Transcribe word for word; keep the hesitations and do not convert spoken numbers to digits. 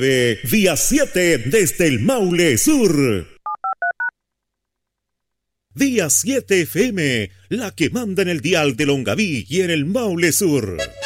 Vía siete desde el Maule Sur. Vía siete F M, la que manda en el dial de Longaví y en el Maule Sur.